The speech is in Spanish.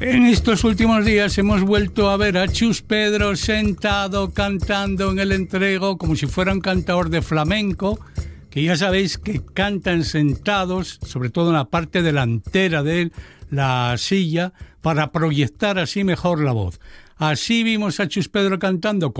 En estos últimos días hemos vuelto a ver a Chus Pedro sentado cantando en el entrego como si fuera un cantador de flamenco, que ya sabéis que cantan sentados, sobre todo en la parte delantera de la silla, para proyectar así mejor la voz. Así vimos a Chus Pedro cantando